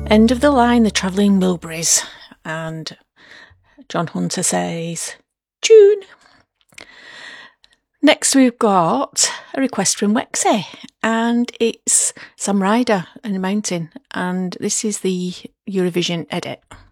End of the line, the Travelling Wilburys. And John Hunter says, June. Next we've got a request from Wexy, and it's Sam Ryder and a Mountain, and this is the Eurovision edit.